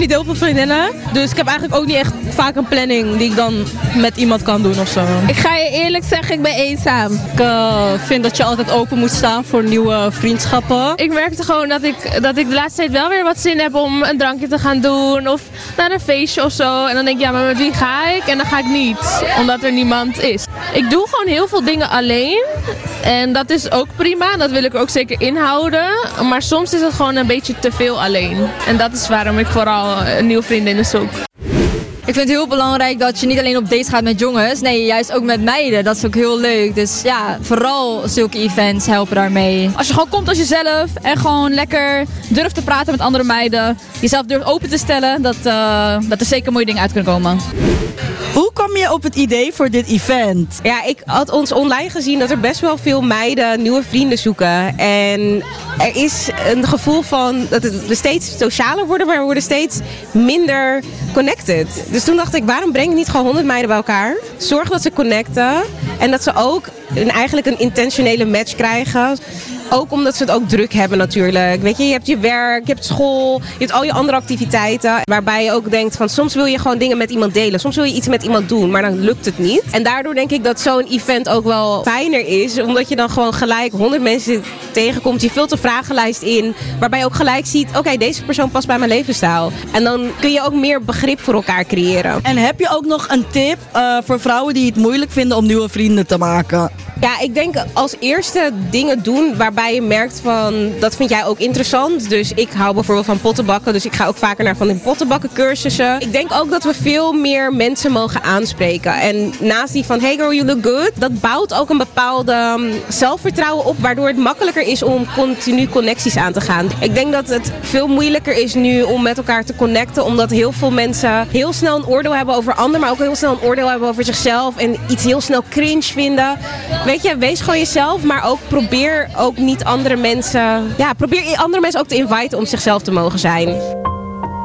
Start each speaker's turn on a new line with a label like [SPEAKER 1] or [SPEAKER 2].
[SPEAKER 1] niet heel veel vriendinnen. Dus ik heb eigenlijk ook niet echt vaak een planning die ik dan met iemand kan doen of zo.
[SPEAKER 2] Ik ga je eerlijk zeggen, ik ben eenzaam.
[SPEAKER 1] Ik vind dat je altijd open moet staan voor nieuwe vriendschappen.
[SPEAKER 2] Ik merkte gewoon dat ik de laatste tijd wel weer wat zin heb om een drankje te gaan doen. Of naar een feestje of zo. En dan denk ik, ja, maar met wie ga ik? En dan ga ik niet, omdat er niemand is. Ik doe gewoon heel veel dingen alleen. En dat is ook prima. Dat wil ik ook zeker inhouden. Maar soms is het gewoon een beetje te veel alleen. En dat is waarom ik vooral een nieuwe vriendinnen zoek.
[SPEAKER 3] Ik vind het heel belangrijk dat je niet alleen op dates gaat met jongens. Nee, juist ook met meiden. Dat is ook heel leuk. Dus ja, vooral zulke events helpen daarmee.
[SPEAKER 4] Als je gewoon komt als jezelf en gewoon lekker durft te praten met andere meiden. Jezelf durft open te stellen, dat er zeker mooie dingen uit kunnen komen.
[SPEAKER 5] Hoe kwam je op het idee voor dit event?
[SPEAKER 1] Ja, ik had ons online gezien dat er best wel veel meiden nieuwe vrienden zoeken. En er is een gevoel van dat we steeds socialer worden, maar we worden steeds minder connected. Dus toen dacht ik, waarom breng ik niet gewoon 100 meiden bij elkaar? Zorg dat ze connecten en dat ze ook eigenlijk een intentionele match krijgen. Ook omdat ze het ook druk hebben natuurlijk. Weet je hebt je werk, je hebt school, je hebt al je andere activiteiten. Waarbij je ook denkt van soms wil je gewoon dingen met iemand delen. Soms wil je iets met iemand doen, maar dan lukt het niet. En daardoor denk ik dat zo'n event ook wel fijner is. Omdat je dan gewoon gelijk 100 mensen tegenkomt. Je vult een vragenlijst in. Waarbij je ook gelijk ziet, oké, deze persoon past bij mijn levensstijl. En dan kun je ook meer begrip voor elkaar creëren.
[SPEAKER 5] En heb je ook nog een tip voor vrouwen die het moeilijk vinden om nieuwe vrienden te maken?
[SPEAKER 1] Ja, ik denk als eerste dingen doen waarbij je merkt van, dat vind jij ook interessant. Dus ik hou bijvoorbeeld van pottenbakken, dus ik ga ook vaker naar van die pottenbakken cursussen. Ik denk ook dat we veel meer mensen mogen aanspreken. En naast die van, hey girl, you look good, dat bouwt ook een bepaalde zelfvertrouwen op, waardoor het makkelijker is om continu connecties aan te gaan. Ik denk dat het veel moeilijker is nu om met elkaar te connecten, omdat heel veel mensen heel snel een oordeel hebben over anderen, maar ook heel snel een oordeel hebben over zichzelf en iets heel snel cringe vinden. Weet je, wees gewoon jezelf, maar ook probeer ook niet andere mensen... Ja, probeer andere mensen ook te inviten om zichzelf te mogen zijn.